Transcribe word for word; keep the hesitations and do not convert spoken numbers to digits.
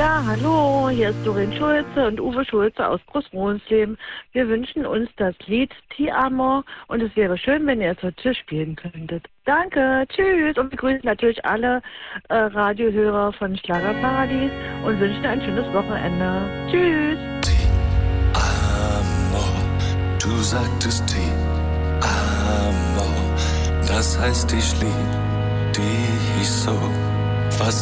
Ja, hallo, hier ist Doreen Schulze und Uwe Schulze aus Großwohnsleben. Wir wünschen uns das Lied Ti Amo und es wäre schön, wenn ihr es heute spielen könntet. Danke, tschüss und wir grüßen natürlich alle äh, Radiohörer von Schlagerparadies und wünschen ein schönes Wochenende. Tschüss. Ti Amo, du sagtest Ti Amo, das heißt ich lieb dich so. Was